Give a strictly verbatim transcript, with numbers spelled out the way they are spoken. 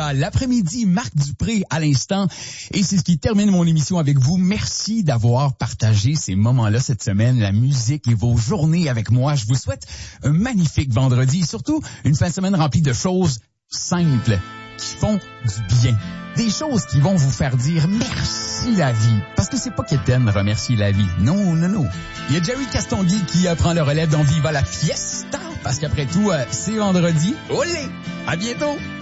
Cobra. L'après-midi, Marc Dupré à l'instant. Et c'est ce qui termine mon émission avec vous. Merci d'avoir partagé ces moments-là cette semaine, la musique et vos journées avec moi. Je vous souhaite un magnifique vendredi et surtout une fin de semaine remplie de choses simples qui font du bien. Des choses qui vont vous faire dire merci la vie. Parce que c'est pas qu'Étienne remercie la vie. Non, non, non. Il y a Jerry Castonguay qui prend le relève dans Viva la Fiesta. Parce qu'après tout, c'est vendredi. Olé! À bientôt!